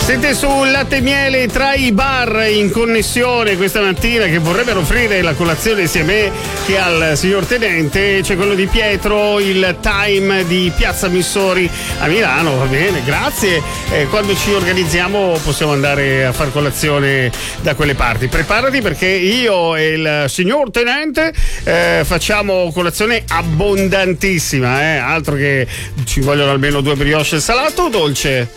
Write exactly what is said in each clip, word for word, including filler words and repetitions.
Siete su Latte e Miele tra i bar in connessione questa mattina che vorrebbero offrire la colazione sia a me che al signor Tenente. C'è quello di Pietro, il Time di Piazza Missori a Milano, va bene, grazie. Eh, quando ci organizziamo possiamo andare a far colazione da quelle parti. Preparati perché io e il signor Tenente eh, facciamo colazione abbondantissima, eh? Altro che ci vogliono almeno due brioche. Salato o dolce?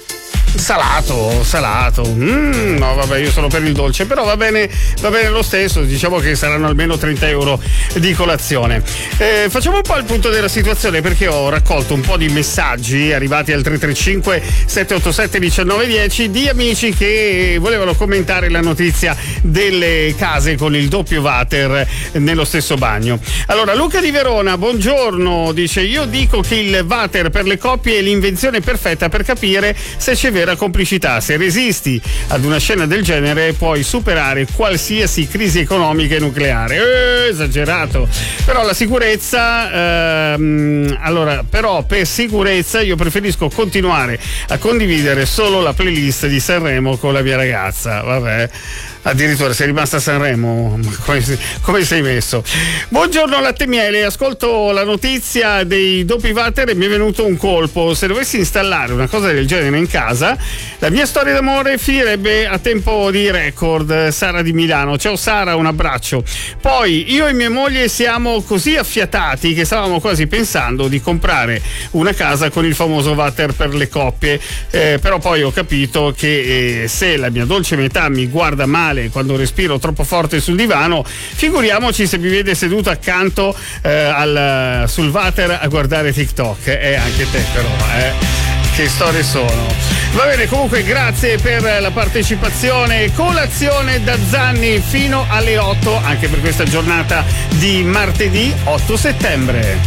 Salato, salato. Mm, no, vabbè, io sono per il dolce, però va bene, va bene lo stesso. Diciamo che saranno almeno trenta euro di colazione. Eh, facciamo un po' il punto della situazione perché ho raccolto un po' di messaggi arrivati al tre tre cinque sette otto sette uno nove uno zero di amici che volevano commentare la notizia delle case con il doppio water nello stesso bagno. Allora, Luca di Verona, buongiorno, dice: io dico che il water per le coppie è l'invenzione perfetta per capire se c'è vera complicità. Se resisti ad una scena del genere puoi superare qualsiasi crisi economica e nucleare. Eh, esagerato. Però la sicurezza ehm, allora però per sicurezza io preferisco continuare a condividere solo la playlist di Sanremo con la mia ragazza. Vabbè, addirittura sei rimasta a Sanremo? Come, come sei messo? Buongiorno Latte e Miele, ascolto la notizia dei doppi water e mi è venuto un colpo. Se dovessi installare una cosa del genere in casa, la mia storia d'amore finirebbe a tempo di record. Sara di Milano, ciao Sara, un abbraccio. Poi io e mia moglie siamo così affiatati che stavamo quasi pensando di comprare una casa con il famoso water per le coppie, eh, però poi ho capito che eh, se la mia dolce metà mi guarda male quando respiro troppo forte sul divano, figuriamoci se mi vede seduto accanto eh, al, sul water a guardare TikTok. E eh, anche te però, eh. Che storie sono. Va bene, comunque grazie per la partecipazione. Colazione da Zanni fino alle otto anche per questa giornata di martedì otto settembre.